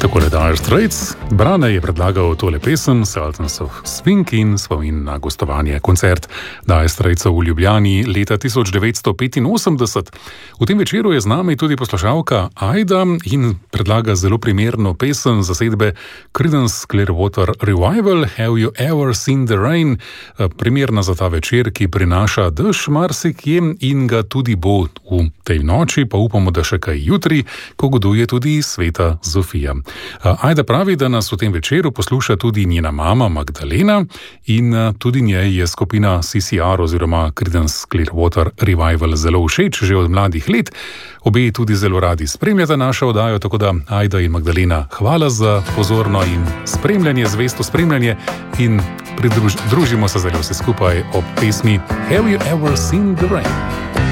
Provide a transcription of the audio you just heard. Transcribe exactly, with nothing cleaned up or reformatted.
Takole Dire Straits. Brane je predlagal tole pesem Sultans of Swing in spomin na gostovanje koncert Dire Straitsov v Ljubljani leta tisoč devetsto petinosemdeset. V tem večeru je z nami tudi poslušalka Aida in predlaga zelo primerno pesem zasedbe Creedence Clearwater Revival Have You Ever Seen the Rain? Primerna za ta večer, ki prinaša dež marsikje in ga tudi bo v tej noči, pa upamo, da še kaj jutri, ko goduje tudi sveta Zofija. Ajda pravi, da nas v tem večeru posluša tudi njena mama Magdalena in tudi njej je skupina C C R oziroma Creedence Clearwater Revival zelo všeč že od mladih let. Obe tudi zelo radi spremljata našo oddajo, tako da Ajda in Magdalena, hvala za pozorno in spremljanje, zvesto spremljanje in pridružimo se zelo vse skupaj ob pesmi Have You Ever Seen the Rain?